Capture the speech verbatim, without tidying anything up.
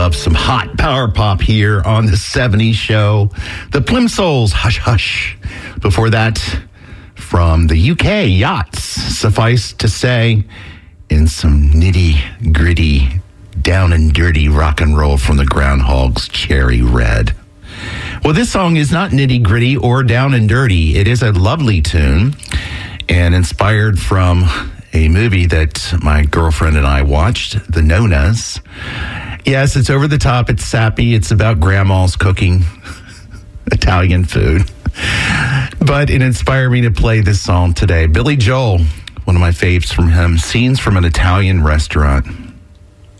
love some hot power pop here on the seventies show. The Plimsolls, Hush Hush. Before that, from the U K, Yachts. Suffice to say, in some nitty gritty, down and dirty rock and roll from the Groundhogs, Cherry Red. Well, this song is not nitty gritty or down and dirty. It is a lovely tune and inspired from a movie that my girlfriend and I watched, The Nonas. Yes, it's over the top. It's sappy. It's about grandma's cooking Italian food. But it inspired me to play this song today. Billy Joel, one of my faves from him, Scenes from an Italian Restaurant.